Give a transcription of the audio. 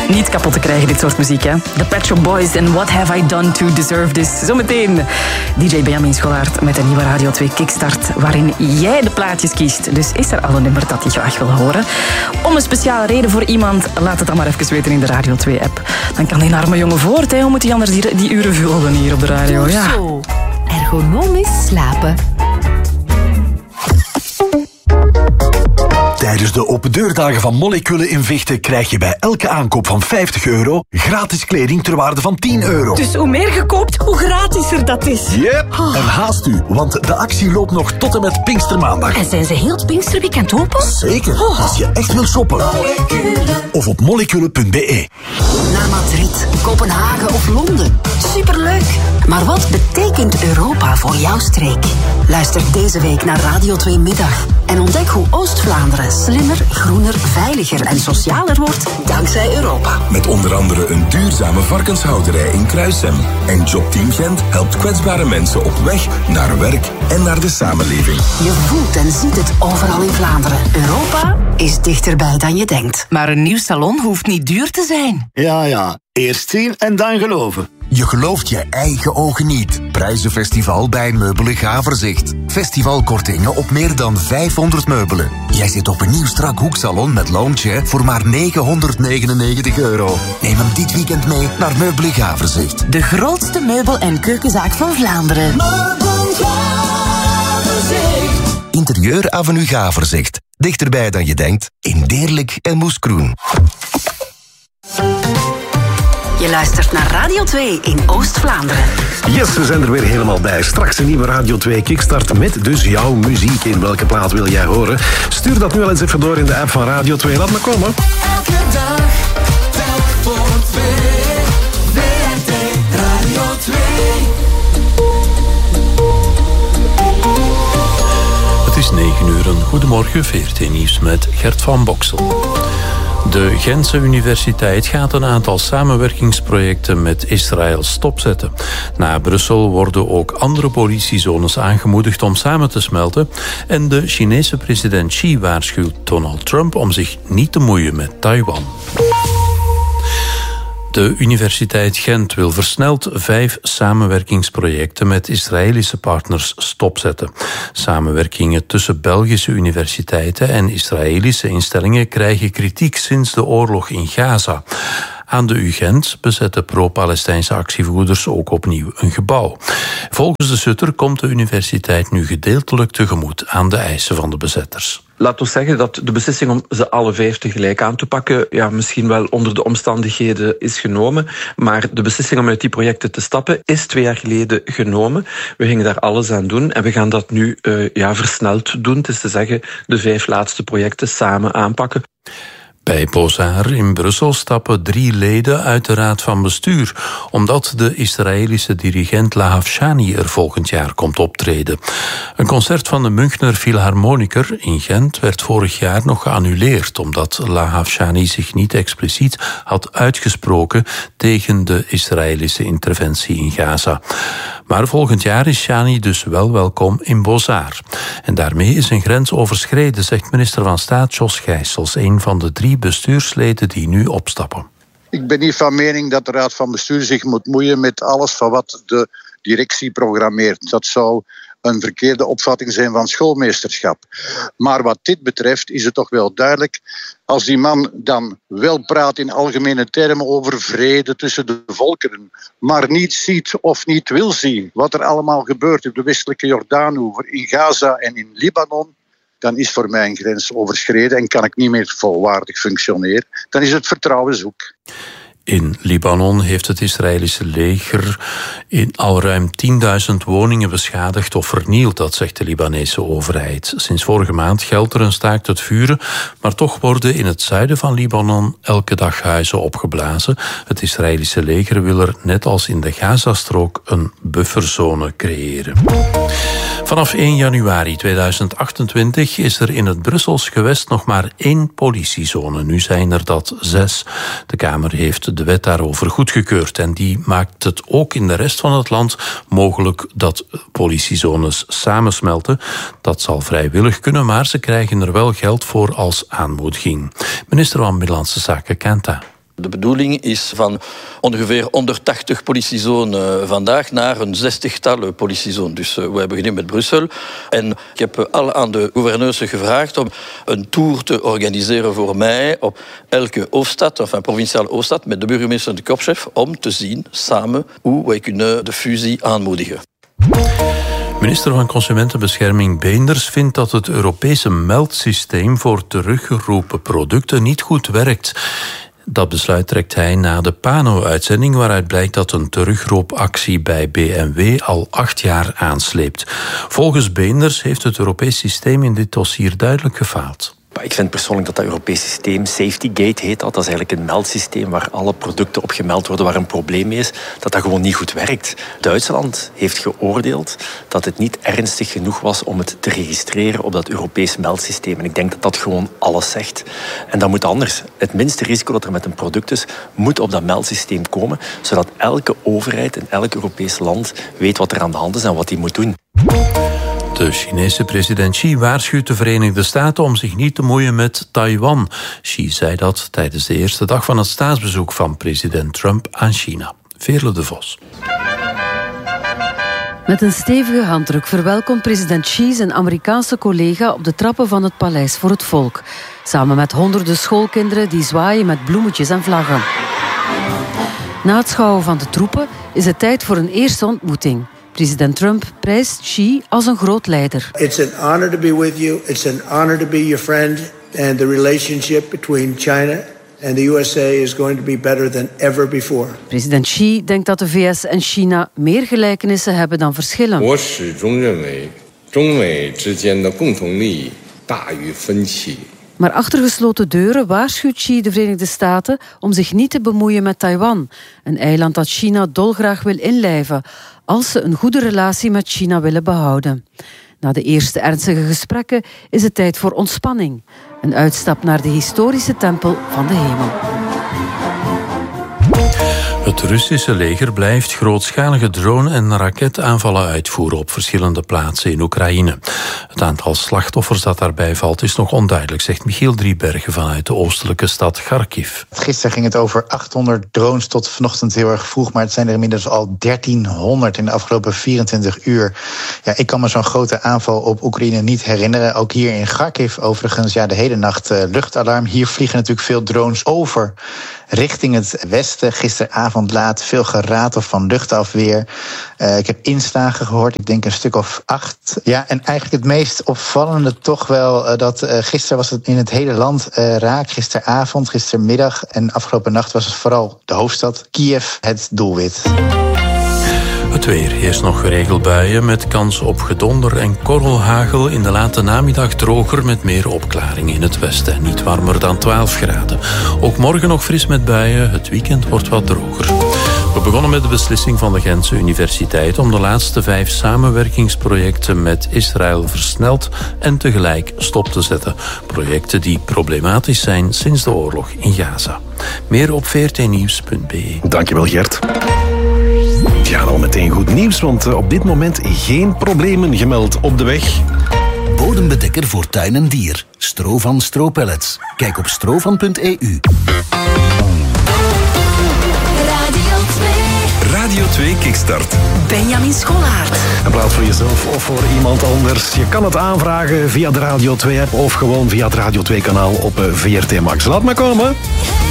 Niet kapot te krijgen, dit soort muziek, hè? The Pet Shop Boys en What Have I Done to Deserve This? Zometeen DJ Benjamin Scholaert met een nieuwe Radio 2 Kickstart, waarin jij de plaatjes kiest. Dus is er al een nummer dat je graag wil horen? Om een speciale reden voor iemand, laat het dan maar even weten in de Radio 2-app. Dan kan die arme jongen voort, hè? Hoe moet hij anders die uren vullen hier op de radio? Ja. Zo. Ergonomisch slapen. Tijdens de opendeurdagen van Molecule in Vechten krijg je bij elke aankoop van €50 gratis kleding ter waarde van €10. Dus hoe meer je koopt, hoe gratiser dat is. Yep. En haast u, want de actie loopt nog tot en met Pinkstermaandag. En zijn ze heel het Pinksterweekend open? Zeker, als je echt wil shoppen. Of op molecule.be. Naar Madrid, Kopenhagen of Londen. Superleuk. Maar wat betekent Europa voor jouw streek? Luister deze week naar Radio 2 Middag. En ontdek hoe Oost-Vlaanderen slimmer, groener, veiliger en socialer wordt dankzij Europa. Met onder andere een duurzame varkenshouderij in Kruissem. En Jobteam Gent helpt kwetsbare mensen op weg naar werk en naar de samenleving. Je voelt en ziet het overal in Vlaanderen. Europa is dichterbij dan je denkt. Maar een nieuw salon hoeft niet duur te zijn. Ja. Eerst zien en dan geloven. Je gelooft je eigen ogen niet. Prijzenfestival bij Meubelen Gaverzicht. Festivalkortingen op meer dan 500 meubelen. Jij zit op een nieuw strak hoeksalon met lounge voor maar €999. Neem hem dit weekend mee naar Meubelen Gaverzicht. De grootste meubel- en keukenzaak van Vlaanderen. Interieur Avenue Gaverzicht. Dichterbij dan je denkt. In Deerlijk en Moeskroen. Je luistert naar Radio 2 in Oost-Vlaanderen. Yes, we zijn er weer helemaal bij. Straks een nieuwe Radio 2 Kickstart met dus jouw muziek. In welke plaat wil jij horen? Stuur dat nu wel eens even door in de app van Radio 2. Laat me komen. Elke dag, telk voor twee. WNT Radio 2. Het is 9:00. Goedemorgen, VRT Nieuws met Gert van Boksel. De Gentse Universiteit gaat een aantal samenwerkingsprojecten met Israël stopzetten. Na Brussel worden ook andere politiezones aangemoedigd om samen te smelten. En de Chinese president Xi waarschuwt Donald Trump om zich niet te moeien met Taiwan. De Universiteit Gent wil versneld 5 samenwerkingsprojecten met Israëlische partners stopzetten. Samenwerkingen tussen Belgische universiteiten en Israëlische instellingen krijgen kritiek sinds de oorlog in Gaza. Aan de UGent bezetten pro-Palestijnse actievoerders ook opnieuw een gebouw. Volgens de Sutter komt de universiteit nu gedeeltelijk tegemoet aan de eisen van de bezetters. Laat ons zeggen dat de beslissing om ze alle 5 tegelijk aan te pakken misschien wel onder de omstandigheden is genomen. Maar de beslissing om uit die projecten te stappen is 2 jaar geleden genomen. We gingen daar alles aan doen en we gaan dat nu versneld doen. Het is te zeggen de 5 laatste projecten samen aanpakken. Bij Bozar in Brussel stappen 3 leden uit de raad van bestuur, omdat de Israëlische dirigent Lahav Shani er volgend jaar komt optreden. Een concert van de Münchner Philharmoniker in Gent werd vorig jaar nog geannuleerd, omdat Lahav Shani zich niet expliciet had uitgesproken tegen de Israëlische interventie in Gaza. Maar volgend jaar is Shani dus wel welkom in Bozar. En daarmee is een grens overschreden, zegt minister van Staat Jos Gijsels, een van de 3 bestuursleden die nu opstappen. Ik ben niet van mening dat de Raad van Bestuur zich moet moeien met alles van wat de directie programmeert. Dat zou een verkeerde opvatting zijn van schoolmeesterschap. Maar wat dit betreft is het toch wel duidelijk, als die man dan wel praat in algemene termen over vrede tussen de volkeren, maar niet ziet of niet wil zien wat er allemaal gebeurt op de westelijke Jordaanoever, in Gaza en in Libanon, dan is voor mij een grens overschreden en kan ik niet meer volwaardig functioneren. Dan is het vertrouwen zoek. In Libanon heeft het Israëlische leger al ruim 10.000 woningen beschadigd of vernield, dat zegt de Libanese overheid. Sinds vorige maand geldt er een staakt het vuren, maar toch worden in het zuiden van Libanon elke dag huizen opgeblazen. Het Israëlische leger wil er, net als in de Gazastrook, een bufferzone creëren. Vanaf 1 januari 2028 is er in het Brussels gewest nog maar 1 politiezone. Nu zijn er dat 6. De Kamer heeft de wet daarover goedgekeurd en die maakt het ook in de rest van het land mogelijk dat politiezones samensmelten. Dat zal vrijwillig kunnen, maar ze krijgen er wel geld voor als aanmoediging. Minister van Binnenlandse Zaken Kanta. De bedoeling is van ongeveer 180 politiezonen vandaag naar een 60-tal politiezonen. Dus we beginnen met Brussel. En ik heb al aan de gouverneurs gevraagd om een tour te organiseren voor mij op elke hoofdstad, of een provinciale hoofdstad, met de burgemeester en de korpschef, om te zien samen hoe wij kunnen de fusie aanmoedigen. Minister van Consumentenbescherming Beenders vindt dat het Europese meldsysteem voor teruggeroepen producten niet goed werkt. Dat besluit trekt hij na de Pano-uitzending, waaruit blijkt dat een terugroopactie bij BMW al 8 jaar aansleept. Volgens Beenders heeft het Europees systeem in dit dossier duidelijk gefaald. Ik vind persoonlijk dat Europees systeem, SafetyGate heet dat. Dat is eigenlijk een meldsysteem waar alle producten op gemeld worden waar een probleem mee is. Dat gewoon niet goed werkt. Duitsland heeft geoordeeld dat het niet ernstig genoeg was om het te registreren op dat Europees meldsysteem. En ik denk dat dat gewoon alles zegt. En dat moet anders. Het minste risico dat er met een product is, moet op dat meldsysteem komen, zodat elke overheid in elk Europees land weet wat er aan de hand is en wat hij moet doen. De Chinese president Xi waarschuwt de Verenigde Staten om zich niet te moeien met Taiwan. Xi zei dat tijdens de eerste dag van het staatsbezoek van president Trump aan China. Veerle de Vos. Met een stevige handdruk verwelkomt president Xi zijn Amerikaanse collega op de trappen van het Paleis voor het Volk. Samen met honderden schoolkinderen die zwaaien met bloemetjes en vlaggen. Na het schouwen van de troepen is het tijd voor een eerste ontmoeting. President Trump prijst Xi als een groot leider. It's an honor to be with you. It's an honor to be your friend. And the relationship between China and the USA is going to be better than ever before. President Xi denkt dat de VS en China meer gelijkenissen hebben dan verschillen. 我始终认为中美之间的共同利益大于分歧。 Maar achter gesloten deuren waarschuwt Xi de Verenigde Staten om zich niet te bemoeien met Taiwan, een eiland dat China dolgraag wil inlijven, als ze een goede relatie met China willen behouden. Na de eerste ernstige gesprekken is het tijd voor ontspanning. Een uitstap naar de historische tempel van de hemel. Het Russische leger blijft grootschalige drone- en raketaanvallen uitvoeren op verschillende plaatsen in Oekraïne. Het aantal slachtoffers dat daarbij valt is nog onduidelijk, zegt Michiel Driebergen vanuit de oostelijke stad Kharkiv. Gisteren ging het over 800 drones tot vanochtend heel erg vroeg, maar het zijn er inmiddels al 1300 in de afgelopen 24 uur. Ja, ik kan me zo'n grote aanval op Oekraïne niet herinneren. Ook hier in Kharkiv overigens, ja, de hele nacht luchtalarm. Hier vliegen natuurlijk veel drones over richting het westen. Gisteravond laat veel geratel van luchtafweer. Ik heb inslagen gehoord, ik denk een stuk of 8. Ja, en eigenlijk het meest opvallende toch wel dat gisteren was het in het hele land raak. Gisteravond, gistermiddag en afgelopen nacht was het vooral de hoofdstad Kiev het doelwit. Het weer. Eerst nog geregeld buien met kans op gedonder en korrelhagel. In de late namiddag droger met meer opklaring in het westen. En niet warmer dan 12 graden. Ook morgen nog fris met buien. Het weekend wordt wat droger. We begonnen met de beslissing van de Gentse Universiteit om de laatste 5 samenwerkingsprojecten met Israël versneld en tegelijk stop te zetten. Projecten die problematisch zijn sinds de oorlog in Gaza. Meer op vrtnieuws.be. Dankjewel, Gert. Ja, al meteen goed nieuws, want op dit moment geen problemen gemeld op de weg. Bodembedekker voor tuin en dier. Strovan Stropellets. Kijk op strovan.eu. Radio 2 Kickstart. Benjamin Scholaert. In plaats voor jezelf of voor iemand anders. Je kan het aanvragen via de Radio 2-app of gewoon via het Radio 2-kanaal op VRT Max. Laat maar komen.